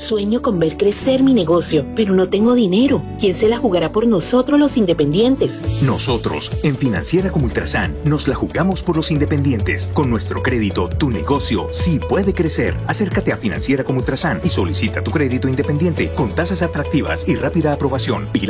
Sueño con ver crecer mi negocio, pero no tengo dinero. ¿Quién se la jugará por nosotros los independientes? Nosotros, en Financiera como Ultrasan, nos la jugamos por los independientes. Con nuestro crédito, tu negocio sí puede crecer. Acércate a Financiera como Ultrasan y solicita tu crédito independiente con tasas atractivas y rápida aprobación.